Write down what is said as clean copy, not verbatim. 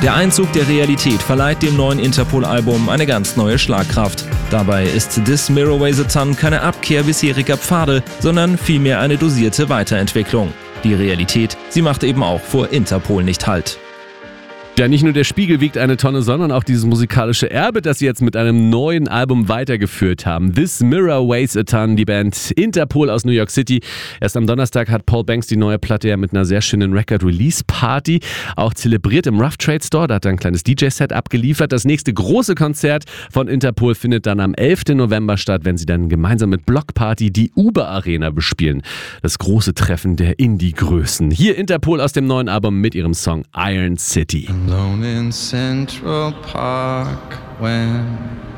Der Einzug der Realität verleiht dem neuen Interpol-Album eine ganz neue Schlagkraft. Dabei ist This Mirror Weighs a Ton keine Abkehr bisheriger Pfade, sondern vielmehr eine dosierte Weiterentwicklung. Die Realität, sie macht eben auch vor Interpol nicht Halt. Ja, nicht nur der Spiegel wiegt eine Tonne, sondern auch dieses musikalische Erbe, das sie jetzt mit einem neuen Album weitergeführt haben. This Mirror Weighs a Ton, die Band Interpol aus New York City. Erst am Donnerstag hat Paul Banks die neue Platte ja mit einer sehr schönen Record-Release-Party auch zelebriert im Rough Trade Store. Da hat er ein kleines DJ-Set abgeliefert. Das nächste große Konzert von Interpol findet dann am 11. November statt, wenn sie dann gemeinsam mit Block Party die Uber Arena bespielen. Das große Treffen der Indie-Größen. Hier Interpol aus dem neuen Album mit ihrem Song Iron City. Alone in Central Park when